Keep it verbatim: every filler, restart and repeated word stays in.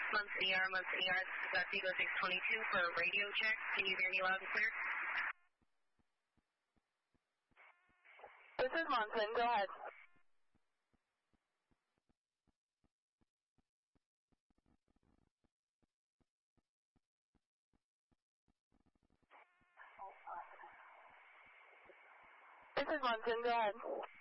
Monsignor, Monsignor, this is Vigo six twenty-two for a radio check. Can you hear me loud and clear? This is Monson, go ahead. This is Monson, go ahead.